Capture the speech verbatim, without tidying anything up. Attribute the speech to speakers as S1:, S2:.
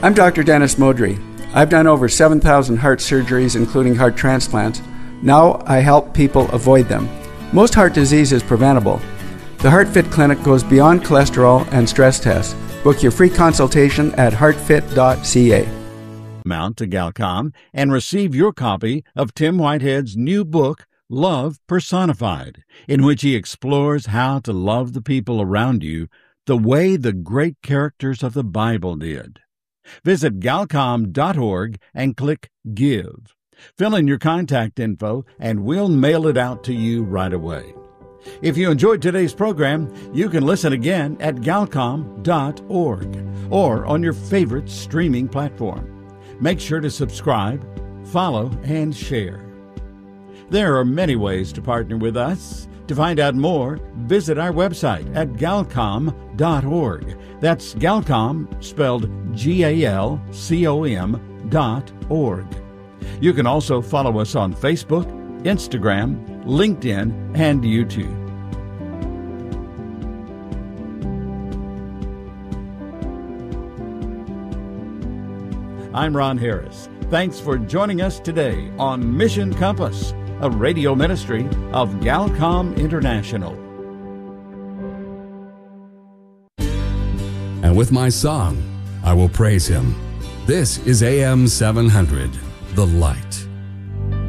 S1: I'm Doctor Dennis Modry. I've done over seven thousand heart surgeries, including heart transplants. Now I help people avoid them. Most heart disease is preventable. The HeartFit Clinic goes beyond cholesterol and stress tests. Book your free consultation at heart fit dot c a.
S2: Mount to Galcom and receive your copy of Tim Whitehead's new book, Love Personified, in which he explores how to love the people around you the way the great characters of the Bible did. Visit galcom dot org and click Give. Fill in your contact info and we'll mail it out to you right away. If you enjoyed today's program, you can listen again at galcom dot org or on your favorite streaming platform. Make sure to subscribe, follow, and share. There are many ways to partner with us. To find out more, visit our website at galcom dot org. That's Galcom, spelled G A L C O M dot org. You can also follow us on Facebook, Instagram, LinkedIn, and YouTube. I'm Ron Harris. Thanks for joining us today on Mission Compass, a radio ministry of Galcom International.
S3: And with my song, I will praise him. This is A M seven hundred, The Light.